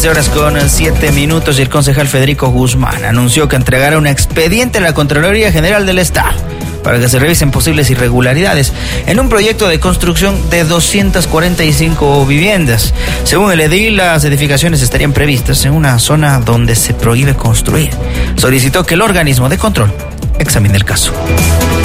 13:07 y el concejal Federico Guzmán anunció que entregará un expediente a la Contraloría General del Estado para que se revisen posibles irregularidades en un proyecto de construcción de 245 viviendas. Según el edil, las edificaciones estarían previstas en una zona donde se prohíbe construir. Solicitó que el organismo de control examine el caso.